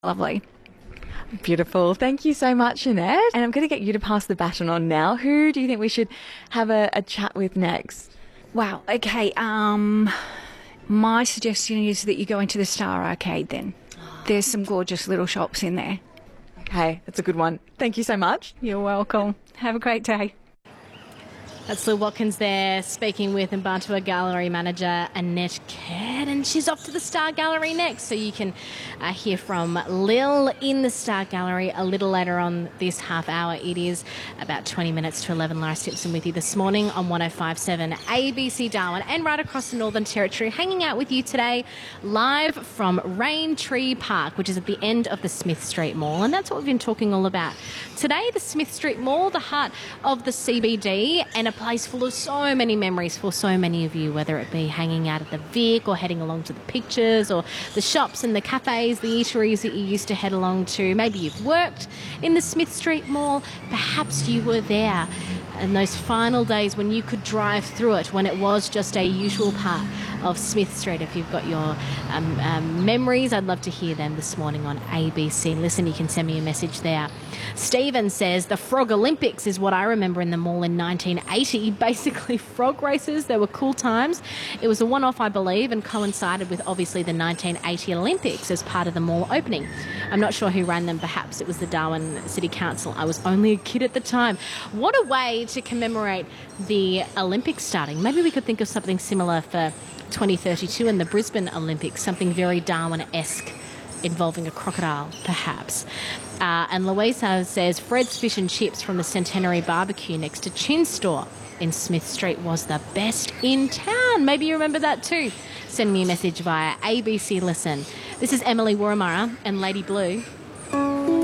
Lovely. Beautiful. Thank you so much, Jeanette. And I'm going to get you to pass the baton on now. Who do you think we should have a chat with next? Wow. Okay. My suggestion is that you go into the Star Arcade then. There's some gorgeous little shops in there. Okay, that's a good one. Thank you so much. You're welcome. Have a great day. That's Lil Watkins there speaking with Mbantua Gallery Manager Annette Caird, and she's off to the Star Gallery next, so you can hear from Lil in the Star Gallery a little later on this half hour. It is about 20 minutes to 11. Lara Simpson with you this morning on 105.7 ABC Darwin and right across the Northern Territory, hanging out with you today live from Rain Tree Park, which is at the end of the Smith Street Mall, and that's what we've been talking all about. Today, the Smith Street Mall, the heart of the CBD, and a place full of so many memories for so many of you, whether it be hanging out at the Vic or heading along to the pictures or the shops and the cafes, the eateries that you used to head along to. Maybe you've worked in the Smith Street Mall. Perhaps you were there in those final days when you could drive through it, when it was just a usual part of Smith Street. If you've got your memories, I'd love to hear them this morning on ABC. Listen, you can send me a message there. Stephen says the Frog Olympics is what I remember in the mall in 1980. Basically frog races. They were cool times. It was a one-off, I believe, and coincided with obviously the 1980 Olympics as part of the mall opening. I'm not sure who ran them. Perhaps it was the Darwin City Council. I was only a kid at the time. What a way to commemorate the Olympics starting. Maybe we could think of something similar for 2032 and the Brisbane Olympics, something very Darwin-esque involving a crocodile, perhaps. And Louisa says Fred's Fish and Chips from the Centenary Barbecue next to Chin Store in Smith Street was the best in town. Maybe you remember that too. Send me a message via ABC Listen. This is Emily Wurramara and Lady Blue.